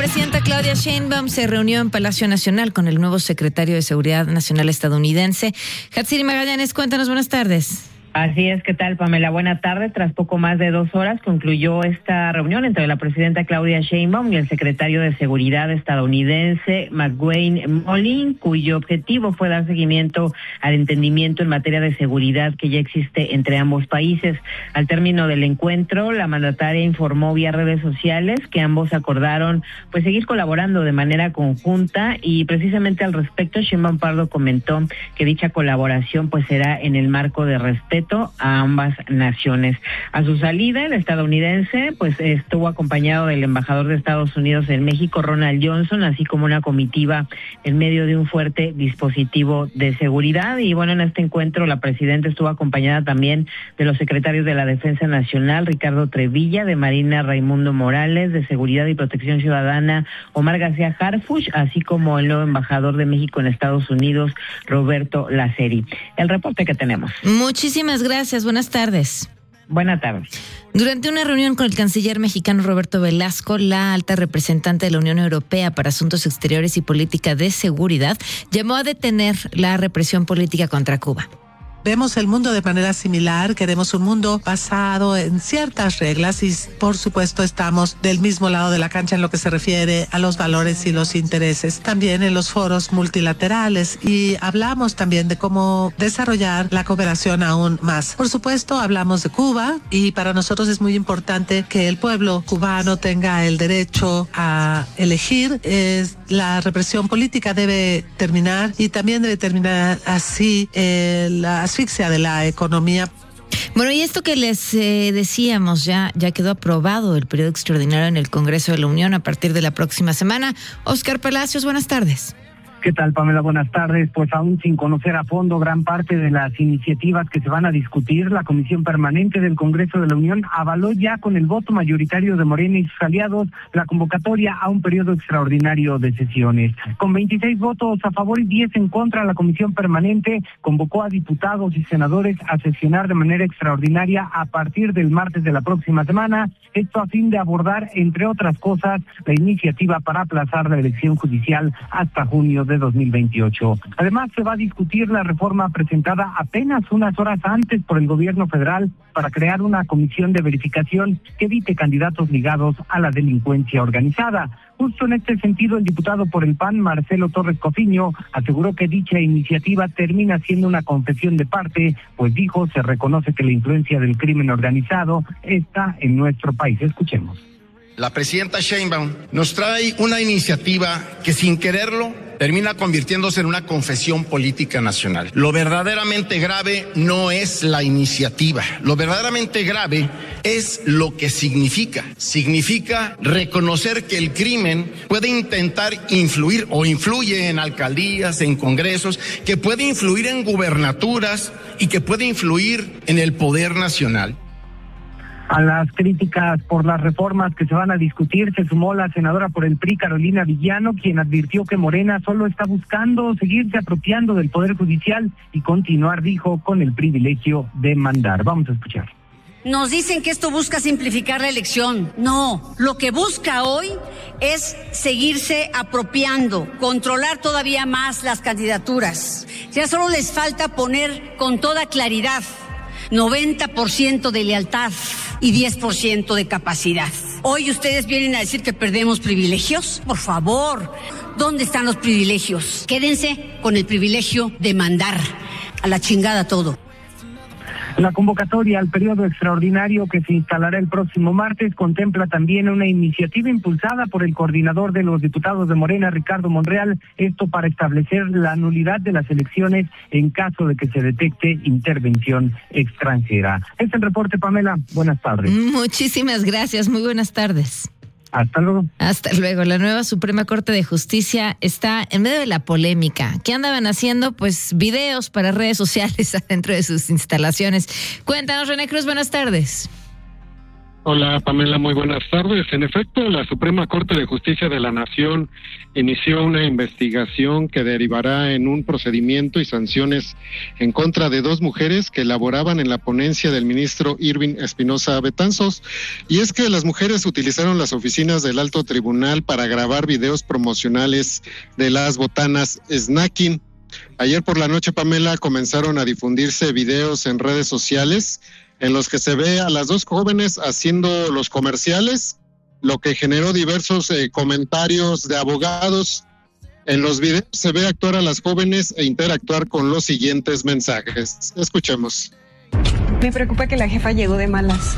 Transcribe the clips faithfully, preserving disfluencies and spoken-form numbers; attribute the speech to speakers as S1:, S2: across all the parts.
S1: presidenta Claudia Sheinbaum se reunió en Palacio Nacional con el nuevo secretario de Seguridad Nacional estadounidense. Hatsiri Magallanes, cuéntanos, buenas tardes.
S2: Así es, ¿qué tal, Pamela? Buena tarde. Tras poco más de dos horas concluyó esta reunión entre la presidenta Claudia Sheinbaum y el secretario de Seguridad estadounidense McWayne Mollin, cuyo objetivo fue dar seguimiento al entendimiento en materia de seguridad que ya existe entre ambos países. Al término del encuentro, la mandataria informó vía redes sociales que ambos acordaron pues seguir colaborando de manera conjunta, y precisamente al respecto Sheinbaum Pardo comentó que dicha colaboración pues será en el marco de respeto a ambas naciones. A su salida, el estadounidense pues estuvo acompañado del embajador de Estados Unidos en México, Ronald Johnson, así como una comitiva en medio de un fuerte dispositivo de seguridad. Y bueno, en este encuentro la presidenta estuvo acompañada también de los secretarios de la Defensa Nacional, Ricardo Trevilla, de Marina, Raimundo Morales, de Seguridad y Protección Ciudadana, Omar García Harfuch, así como el nuevo embajador de México en Estados Unidos, Roberto Laceri. El reporte que tenemos.
S1: Muchísimas gracias, buenas tardes.
S2: Buenas tardes.
S1: Durante una reunión con el canciller mexicano Roberto Velasco, la alta representante de la Unión Europea para Asuntos Exteriores y Política de Seguridad llamó a detener la represión política contra Cuba.
S3: Vemos el mundo de manera similar, queremos un mundo basado en ciertas reglas y por supuesto estamos del mismo lado de la cancha en lo que se refiere a los valores y los intereses, también en los foros multilaterales, y hablamos también de cómo desarrollar la cooperación aún más. Por supuesto hablamos de Cuba, y para nosotros es muy importante que el pueblo cubano tenga el derecho a elegir. Es, la represión política debe terminar, y también debe terminar así eh, la asfixia de la economía.
S1: Bueno, y esto que les eh, decíamos, ya, ya quedó aprobado el periodo extraordinario en el Congreso de la Unión a partir de la próxima semana. Oscar Palacios, buenas tardes.
S4: ¿Qué tal, Pamela? Buenas tardes. Pues aún sin conocer a fondo gran parte de las iniciativas que se van a discutir, la Comisión Permanente del Congreso de la Unión avaló ya con el voto mayoritario de Morena y sus aliados la convocatoria a un periodo extraordinario de sesiones. Con veintiséis votos a favor y diez en contra, la Comisión Permanente convocó a diputados y senadores a sesionar de manera extraordinaria a partir del martes de la próxima semana, esto a fin de abordar, entre otras cosas, la iniciativa para aplazar la elección judicial hasta junio de dos mil veintiocho. Además, se va a discutir la reforma presentada apenas unas horas antes por el gobierno federal para crear una comisión de verificación que evite candidatos ligados a la delincuencia organizada. Justo en este sentido, el diputado por el P A N, Marcelo Torres Cofiño, aseguró que dicha iniciativa termina siendo una confesión de parte, pues dijo, se reconoce que la influencia del crimen organizado está en nuestro país. Escuchemos.
S5: La presidenta Sheinbaum nos trae una iniciativa que sin quererlo termina convirtiéndose en una confesión política nacional. Lo verdaderamente grave no es la iniciativa, lo verdaderamente grave es lo que significa. Significa reconocer que el crimen puede intentar influir o influye en alcaldías, en congresos, que puede influir en gubernaturas y que puede influir en el poder nacional.
S4: A las críticas por las reformas que se van a discutir se sumó la senadora por el P R I, Carolina Villano, quien advirtió que Morena solo está buscando seguirse apropiando del Poder Judicial y continuar, dijo, con el privilegio de mandar. Vamos a escuchar.
S6: Nos dicen que esto busca simplificar la elección. No, lo que busca hoy es seguirse apropiando, controlar todavía más las candidaturas. Ya solo les falta poner con toda claridad noventa por ciento de lealtad y diez por ciento de capacidad. Hoy ustedes vienen a decir que perdemos privilegios. Por favor, ¿dónde están los privilegios? Quédense con el privilegio de mandar a la chingada todo.
S4: La convocatoria al periodo extraordinario que se instalará el próximo martes contempla también una iniciativa impulsada por el coordinador de los diputados de Morena, Ricardo Monreal, esto para establecer la nulidad de las elecciones en caso de que se detecte intervención extranjera. Este es el reporte, Pamela. Buenas tardes.
S1: Muchísimas gracias. Muy buenas tardes.
S4: Hasta luego.
S1: Hasta luego. La nueva Suprema Corte de Justicia está en medio de la polémica. ¿Qué andaban haciendo? Pues videos para redes sociales adentro de sus instalaciones. Cuéntanos, René Cruz, buenas tardes.
S7: Hola Pamela, muy buenas tardes. En efecto, la Suprema Corte de Justicia de la Nación inició una investigación que derivará en un procedimiento y sanciones en contra de dos mujeres que laboraban en la ponencia del ministro Irving Espinosa Betanzos. Y es que las mujeres utilizaron las oficinas del Alto Tribunal para grabar videos promocionales de las botanas Snacking. Ayer por la noche, Pamela, comenzaron a difundirse videos en redes sociales en los que se ve a las dos jóvenes haciendo los comerciales, lo que generó diversos eh, comentarios de abogados. En los videos se ve actuar a las jóvenes e interactuar con los siguientes mensajes. Escuchemos.
S8: Me preocupa que la jefa llegó de malas.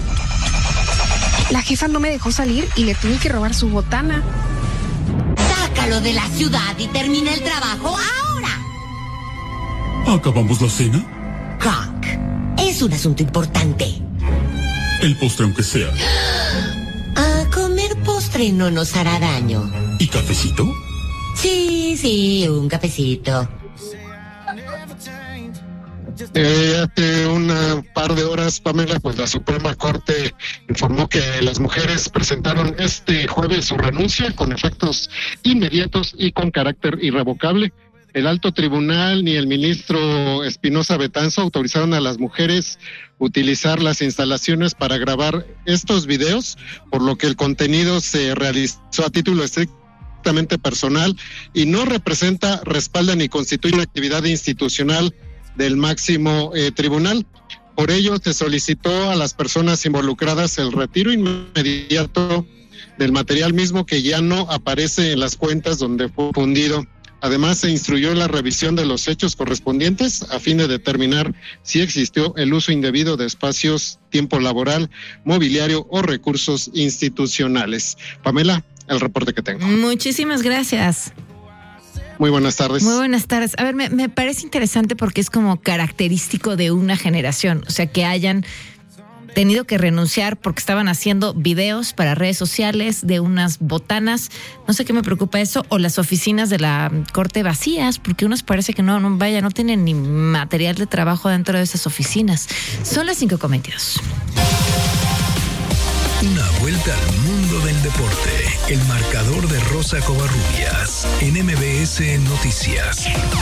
S8: La jefa no me dejó salir y le tuve que robar su botana.
S9: Sácalo de la ciudad y termina el trabajo ahora.
S10: ¿Acabamos la cena?
S9: Hank, es un asunto importante.
S10: El postre aunque sea.
S9: A comer postre no nos hará daño.
S10: ¿Y cafecito?
S9: Sí, sí, un cafecito.
S7: Eh, hace un par de horas, Pamela, pues la Suprema Corte informó que las mujeres presentaron este jueves su renuncia con efectos inmediatos y con carácter irrevocable. El Alto Tribunal ni el ministro Espinosa Betanzos autorizaron a las mujeres utilizar las instalaciones para grabar estos videos, por lo que el contenido se realizó a título estrictamente personal y no representa, respalda ni constituye una actividad institucional del máximo eh, tribunal. Por ello, se solicitó a las personas involucradas el retiro inmediato del material mismo que ya no aparece en las cuentas donde fue difundido. Además, se instruyó la revisión de los hechos correspondientes a fin de determinar si existió el uso indebido de espacios, tiempo laboral, mobiliario o recursos institucionales. Pamela, el reporte que tengo.
S1: Muchísimas gracias.
S7: Muy buenas tardes.
S1: Muy buenas tardes. A ver, me, me parece interesante porque es como característico de una generación, o sea, que hayan tenido que renunciar porque estaban haciendo videos para redes sociales de unas botanas. No sé qué me preocupa eso, o las oficinas de la corte vacías, porque unos parece que no, no vaya, no tienen ni material de trabajo dentro de esas oficinas. Son las cinco con veintidós.
S11: Una vuelta al mundo del deporte. El marcador de Rosa Covarrubias en M B S Noticias.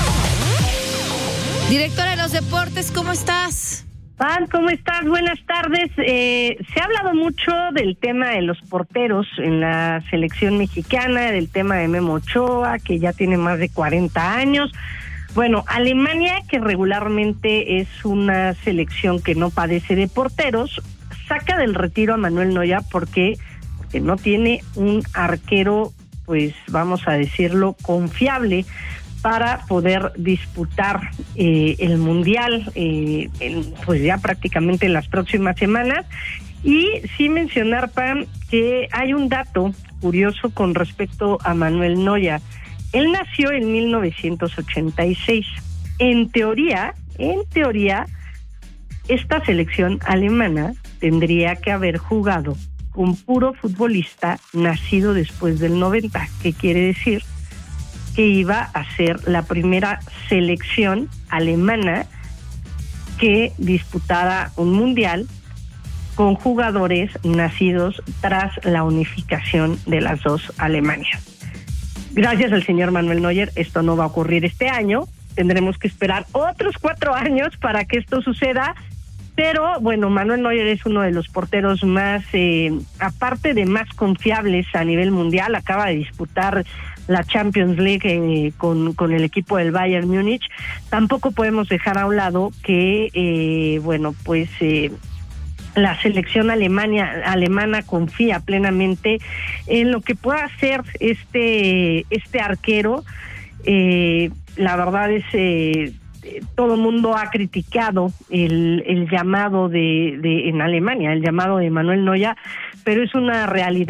S1: Directora de los deportes, ¿cómo estás?
S12: Pam, ¿cómo estás? Buenas tardes. Eh, se ha hablado mucho del tema de los porteros en la selección mexicana, del tema de Memo Ochoa, que ya tiene más de cuarenta años. Bueno, Alemania, que regularmente es una selección que no padece de porteros, saca del retiro a Manuel Neuer porque, porque no tiene un arquero, pues vamos a decirlo, confiable para poder disputar eh, el Mundial, eh, en, pues ya prácticamente en las próximas semanas. Y sí mencionar, Pam, que hay un dato curioso con respecto a Manuel Neuer. Él nació en mil novecientos ochenta y seis. En teoría, en teoría, esta selección alemana tendría que haber jugado con puro futbolista nacido después del noventa. ¿Qué quiere decir? Que iba a ser la primera selección alemana que disputara un mundial con jugadores nacidos tras la unificación de las dos Alemanias. Gracias al señor Manuel Neuer, esto no va a ocurrir este año. Tendremos que esperar otros cuatro años para que esto suceda. Pero, bueno, Manuel Neuer es uno de los porteros más, eh, aparte de más confiables a nivel mundial. Acaba de disputar la Champions League eh, con, con el equipo del Bayern Múnich. Tampoco podemos dejar a un lado que, eh, bueno, pues eh, la selección Alemania, alemana confía plenamente en lo que pueda hacer este, este arquero. Eh, la verdad es... Eh, todo el mundo ha criticado el, el llamado de, de en Alemania, el llamado de Manuel Neuer, pero es una realidad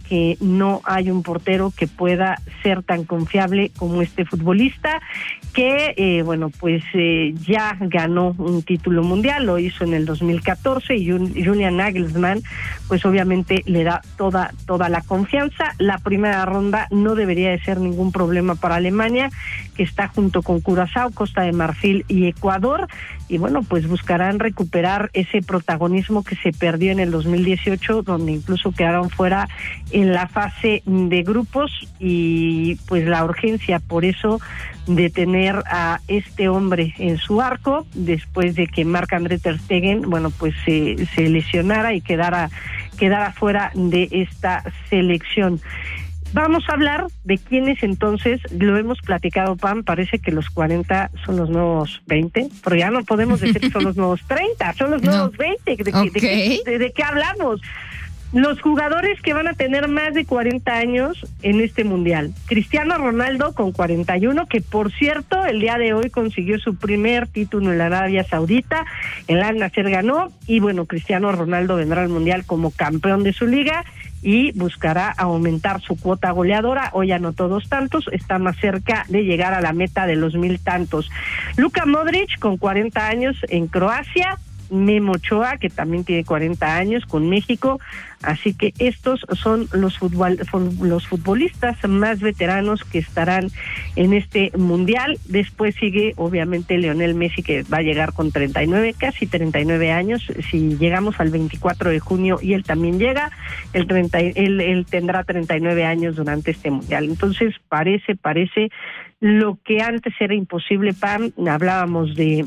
S12: que no hay un portero que pueda ser tan confiable como este futbolista, que eh, bueno, pues eh, ya ganó un título mundial, lo hizo en el dos mil catorce, y Julian Nagelsmann pues obviamente le da toda toda la confianza. La primera ronda no debería de ser ningún problema para Alemania, que está junto con Curazao, Costa de Marfil y Ecuador, y bueno, pues buscarán recuperar ese protagonismo que se perdió en el dos mil dieciocho, donde incluso quedaron fuera en la fase de grupos, y pues la urgencia por eso de tener a este hombre en su arco, después de que Marc-André ter Stegen, bueno, pues se, se lesionara y quedara, quedara fuera de esta selección. Vamos a hablar de quiénes entonces, lo hemos platicado, Pam, parece que los cuarenta son los nuevos veinte, pero ya no podemos decir que son los nuevos treinta, son los nuevos no. veinte, ¿de, okay. de, de, de, de qué hablamos? Los jugadores que van a tener más de cuarenta años en este mundial. Cristiano Ronaldo con cuarenta y uno, que por cierto el día de hoy consiguió su primer título en la Arabia Saudita, el Al Nassr ganó, y bueno, Cristiano Ronaldo vendrá al mundial como campeón de su liga y buscará aumentar su cuota goleadora. Hoy anotó dos tantos, está más cerca de llegar a la meta de los mil tantos. Luka Modric con cuarenta años en Croacia, Memo Ochoa, que también tiene cuarenta años con México, así que estos son los futbol, los futbolistas más veteranos que estarán en este mundial. Después sigue obviamente Lionel Messi, que va a llegar con treinta y nueve, casi treinta y nueve años. Si llegamos al veinticuatro de junio y él también llega, el treinta, él, él tendrá treinta y nueve años durante este mundial. Entonces parece, parece lo que antes era imposible, Pam. Hablábamos de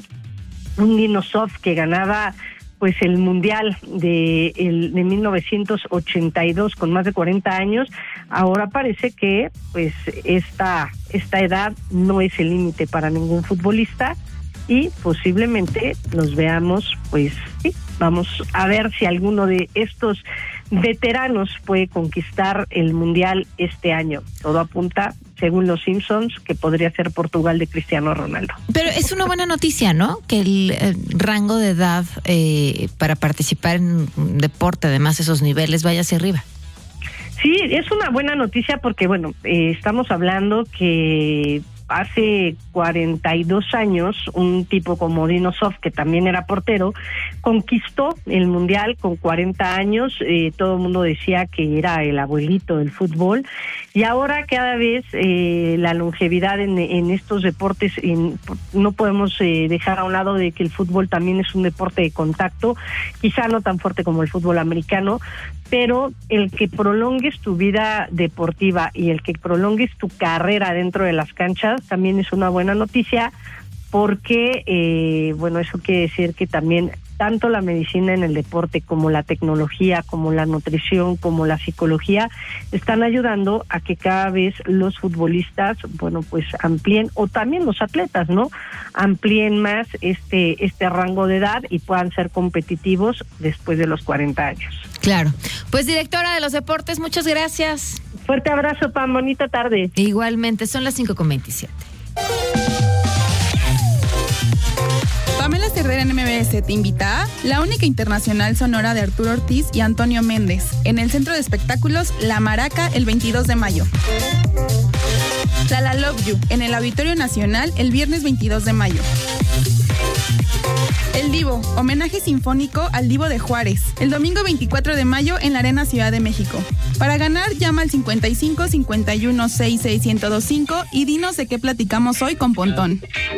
S12: un Dino Zoff que ganaba pues el mundial de el de mil novecientos ochenta y dos con más de cuarenta años. Ahora parece que pues esta esta edad no es el límite para ningún futbolista, y posiblemente los veamos, pues sí, vamos a ver si alguno de estos veteranos puede conquistar el mundial este año. Todo apunta, según los Simpsons, que podría ser Portugal de Cristiano Ronaldo.
S1: Pero es una buena noticia, ¿no? Que el, el rango de edad eh, para participar en un deporte, además esos niveles, vaya hacia arriba.
S12: Sí, es una buena noticia porque, bueno, eh, estamos hablando que hace cuarenta y dos años, un tipo como Dino Zoff, que también era portero, conquistó el mundial con cuarenta años. Eh, todo el mundo decía que era el abuelito del fútbol, y ahora cada vez eh, la longevidad en, en estos deportes, en, no podemos eh, dejar a un lado de que el fútbol también es un deporte de contacto, quizá no tan fuerte como el fútbol americano, pero el que prolongues tu vida deportiva y el que prolongues tu carrera dentro de las canchas también es una buena noticia, porque eh, bueno, eso quiere decir que también tanto la medicina en el deporte como la tecnología, como la nutrición, como la psicología, están ayudando a que cada vez los futbolistas, bueno, pues amplíen, o también los atletas, ¿no? Amplíen más este este rango de edad y puedan ser competitivos después de los cuarenta años.
S1: Claro. Pues directora de los deportes, muchas gracias.
S12: Fuerte abrazo, Pam, bonita tarde.
S1: Igualmente, son las cinco con veintisiete.
S13: Pamela Cerdeira en M B S te invita a La Única Internacional Sonora de Arturo Ortiz y Antonio Méndez en el Centro de Espectáculos La Maraca el veintidós de mayo. La La Love You en el Auditorio Nacional el viernes veintidós de mayo. El Divo, homenaje sinfónico al Divo de Juárez, el domingo veinticuatro de mayo en la Arena Ciudad de México. Para ganar, llama al cincuenta y cinco, cincuenta y uno, sesenta y seis, ciento veinticinco y dinos de qué platicamos hoy con Pontón.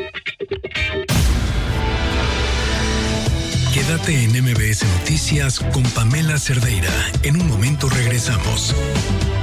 S11: Quédate en M B S Noticias con Pamela Cerdeira. En un momento regresamos.